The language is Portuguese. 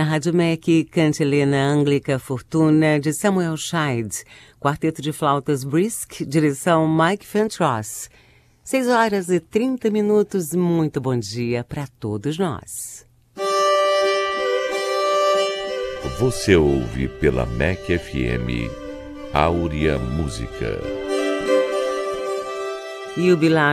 Na Rádio MEC, cante Helena Anglica Fortuna, de Samuel Scheid. Quarteto de flautas Brisk, direção Mike Fentross. 6h30. Muito bom dia para todos nós. Você ouve pela MEC FM Áurea Música. E o Bilal